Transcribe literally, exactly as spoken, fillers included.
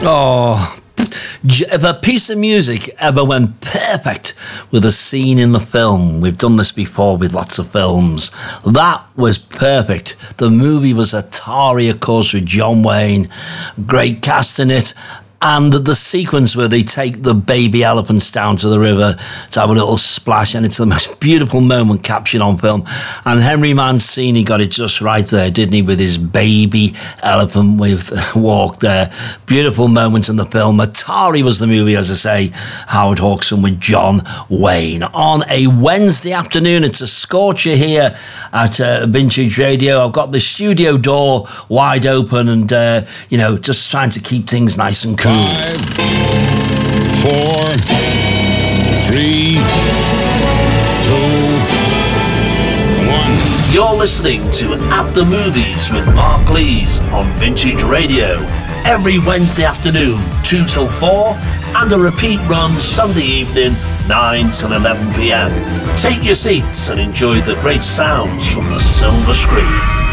Oh, if a piece of music ever went perfect with a scene in the film, we've done this before with lots of films, that was perfect. The movie was Atari, of course, with John Wayne, great cast in it. And the, the sequence where they take the baby elephants down to the river to have a little splash, and it's the most beautiful moment captured on film. And Henry Mancini got it just right there, didn't he, with his baby elephant with walk there. Beautiful moments in the film. Atari was the movie, as I say, Howard Hawks with John Wayne. On a Wednesday afternoon, it's a scorcher here at uh, Vintage Radio. I've got the studio door wide open and, uh, you know, just trying to keep things nice and cool. Five, four, three, two, one. You're listening to At the Movies with Mark Lees on Vintage Radio. Every Wednesday afternoon, two till four, and a repeat run Sunday evening, nine till eleven p.m. Take your seats and enjoy the great sounds from the silver screen.